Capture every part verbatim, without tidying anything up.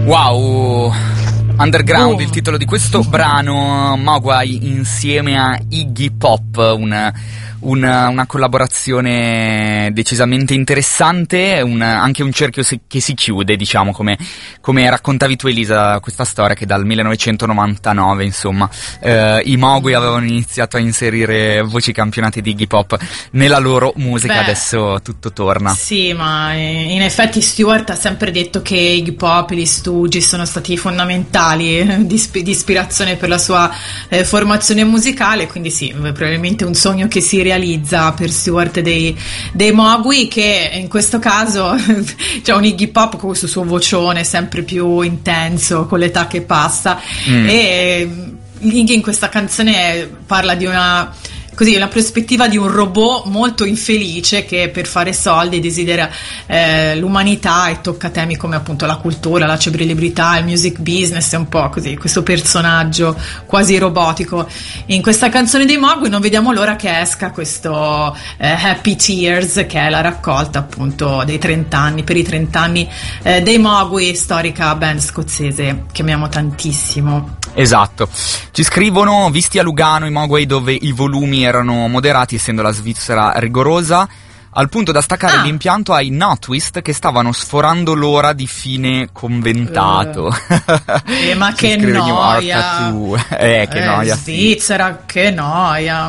Wow, Underground, oh. il titolo di questo brano, Mogwai insieme a Iggy Pop, un, una, una collaborazione decisamente interessante, un, anche un cerchio si, che si chiude, diciamo, come, come raccontavi tu Elisa, questa storia che dal millenovecentonovantanove, insomma, eh, i Mogwai avevano iniziato a inserire voci campionate di Iggy Pop nella loro musica. Beh, adesso tutto torna. Sì, ma in effetti Stewart ha sempre detto che Iggy Pop e gli Stooges sono stati fondamentali di, isp- di ispirazione per la sua eh, formazione musicale, quindi sì, probabilmente un sogno che si realizza per Stewart dei, dei Mogwai, che in questo caso c'è un Iggy Pop con questo suo vocione sempre più intenso con l'età che passa, mm. e Iggy in questa canzone parla di una così la prospettiva di un robot molto infelice che per fare soldi desidera eh, l'umanità e tocca temi come appunto la cultura, la celebrità, il music business, è un po' così questo personaggio quasi robotico. In questa canzone dei Mogwai non vediamo l'ora che esca questo eh, Happy Tears, che è la raccolta appunto dei trent'anni, per i trent'anni eh, dei Mogwai, storica band scozzese che amiamo tantissimo. Esatto, ci scrivono: visti a Lugano i Mogwai dove i volumi erano moderati, essendo la Svizzera rigorosa, al punto da staccare ah. l'impianto ai Notwist che stavano sforando l'ora di fine conventato. Uh. Eh, ma che noia! Eh, che eh, noia! Svizzera, sì. Che noia!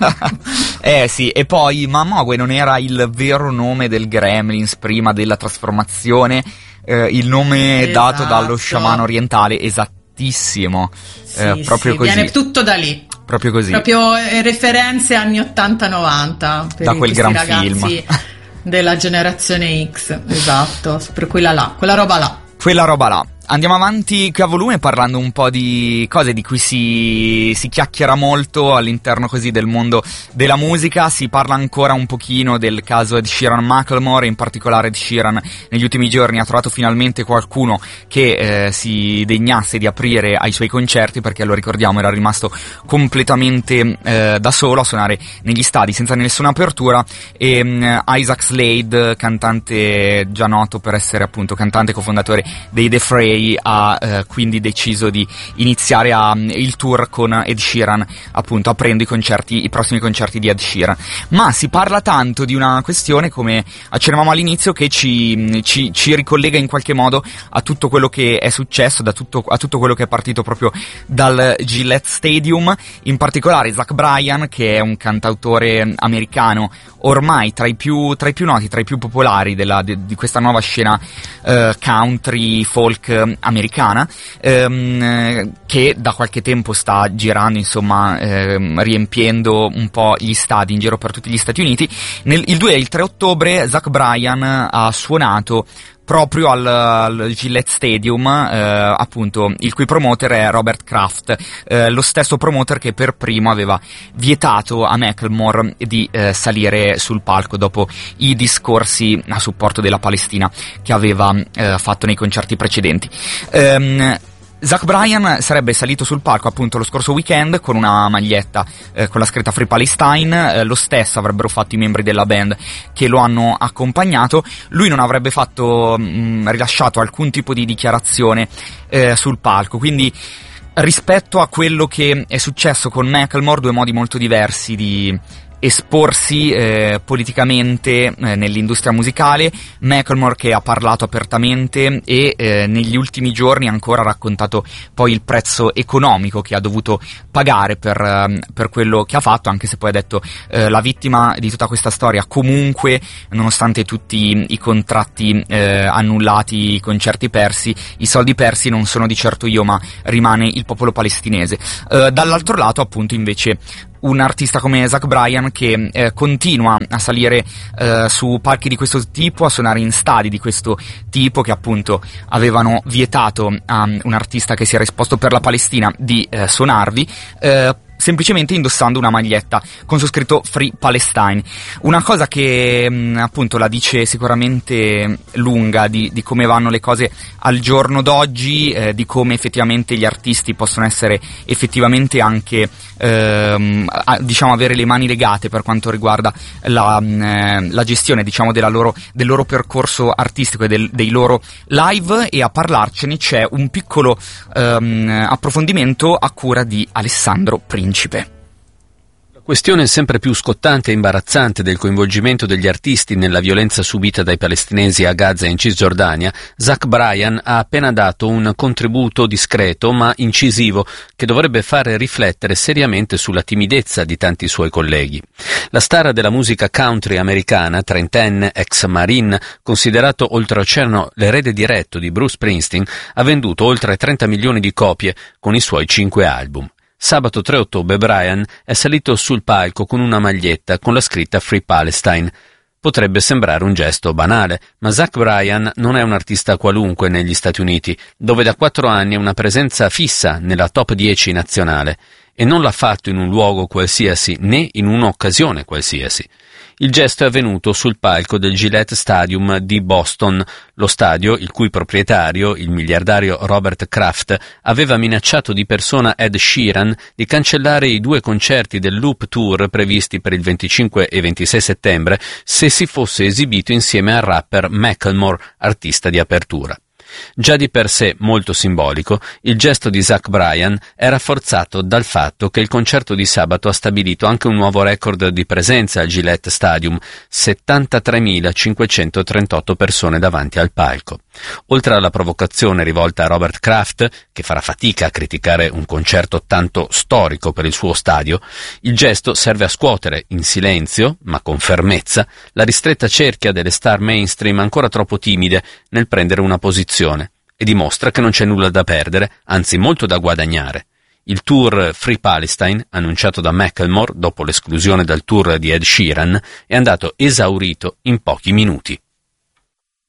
Eh sì, e poi, ma Mogwai non era il vero nome del Gremlins prima della trasformazione, eh, il nome esatto. dato dallo sciamano orientale, esattissimo, sì, eh, proprio sì, così. Viene tutto da lì. Proprio così. Proprio referenze anni ottanta novanta per da quel gran ragazzi film della generazione X, esatto, per quella là, quella roba là. Quella roba là. Andiamo avanti qui a volume parlando un po' di cose di cui si, si chiacchiera molto all'interno così del mondo della musica. Si parla ancora un pochino del caso Ed Sheeran Macklemore, in particolare Ed Sheeran negli ultimi giorni ha trovato finalmente qualcuno che eh, si degnasse di aprire ai suoi concerti, perché lo ricordiamo era rimasto completamente eh, da solo a suonare negli stadi senza nessuna apertura, e um, Isaac Slade, cantante già noto per essere appunto cantante cofondatore dei The Fray, ha eh, quindi deciso di iniziare a, um, il tour con Ed Sheeran, appunto aprendo i concerti, i prossimi concerti di Ed Sheeran. Ma si parla tanto di una questione, come accennavamo all'inizio, che ci, ci, ci ricollega in qualche modo a tutto quello che è successo, da tutto, a tutto quello che è partito proprio dal Gillette Stadium, in particolare Zach Bryan, che è un cantautore americano ormai tra i più, tra i più noti, tra i più popolari della, di, di questa nuova scena eh, country, folk americana, ehm, che da qualche tempo sta girando, insomma, ehm, riempiendo un po' gli stadi in giro per tutti gli Stati Uniti. Nel, il due e il tre ottobre Zach Bryan ha suonato proprio al, al Gillette Stadium, eh, appunto, il cui promoter è Robert Kraft, eh, lo stesso promoter che per primo aveva vietato a Macklemore di eh, salire sul palco dopo i discorsi a supporto della Palestina che aveva eh, fatto nei concerti precedenti. Ehm, Zach Bryan sarebbe salito sul palco appunto lo scorso weekend con una maglietta eh, con la scritta Free Palestine, eh, lo stesso avrebbero fatto i membri della band che lo hanno accompagnato. Lui non avrebbe fatto mh, rilasciato alcun tipo di dichiarazione eh, sul palco, quindi rispetto a quello che è successo con Macklemore, due modi molto diversi di esporsi eh, politicamente eh, nell'industria musicale. Macklemore che ha parlato apertamente e eh, negli ultimi giorni ha ancora raccontato poi il prezzo economico che ha dovuto pagare per, eh, per quello che ha fatto, anche se poi ha detto eh, la vittima di tutta questa storia comunque, nonostante tutti i contratti eh, annullati, i concerti persi, i soldi persi, non sono di certo io, ma rimane il popolo palestinese. Eh, dall'altro lato appunto invece un artista come Zach Bryan che eh, continua a salire eh, su palchi di questo tipo, a suonare in stadi di questo tipo, che appunto avevano vietato a um, un artista che si era esposto per la Palestina di eh, suonarvi, eh, semplicemente indossando una maglietta con su scritto Free Palestine. Una cosa che mh, appunto la dice sicuramente lunga di, di come vanno le cose al giorno d'oggi, eh, di come effettivamente gli artisti possono essere effettivamente anche ehm, a, diciamo avere le mani legate per quanto riguarda la, mh, la gestione diciamo della loro, del loro percorso artistico e del, dei loro live. E a parlarcene c'è un piccolo ehm, approfondimento a cura di Alessandro Principe. La questione sempre più scottante e imbarazzante del coinvolgimento degli artisti nella violenza subita dai palestinesi a Gaza e in Cisgiordania, Zach Bryan ha appena dato un contributo discreto ma incisivo che dovrebbe fare riflettere seriamente sulla timidezza di tanti suoi colleghi. La star della musica country americana, trentenne, ex Marine, considerato oltreoceano l'erede diretto di Bruce Springsteen, ha venduto oltre trenta milioni di copie con i suoi cinque album. Sabato tre ottobre Bryan è salito sul palco con una maglietta con la scritta Free Palestine. Potrebbe sembrare un gesto banale, ma Zach Bryan non è un artista qualunque negli Stati Uniti, dove da quattro anni è una presenza fissa nella top dieci nazionale, e non l'ha fatto in un luogo qualsiasi né in un'occasione qualsiasi. Il gesto è avvenuto sul palco del Gillette Stadium di Boston, lo stadio il cui proprietario, il miliardario Robert Kraft, aveva minacciato di persona Ed Sheeran di cancellare i due concerti del Loop Tour previsti per il venticinque e ventisei settembre se si fosse esibito insieme al rapper Macklemore, artista di apertura. Già di per sé molto simbolico, il gesto di Zach Bryan è rafforzato dal fatto che il concerto di sabato ha stabilito anche un nuovo record di presenza al Gillette Stadium, settantatremilacinquecentotrentotto persone davanti al palco. Oltre alla provocazione rivolta a Robert Kraft, che farà fatica a criticare un concerto tanto storico per il suo stadio, il gesto serve a scuotere, in silenzio, ma con fermezza, la ristretta cerchia delle star mainstream ancora troppo timide nel prendere una posizione, e dimostra che non c'è nulla da perdere, anzi molto da guadagnare. Il tour Free Palestine, annunciato da Macklemore dopo l'esclusione dal tour di Ed Sheeran, è andato esaurito in pochi minuti.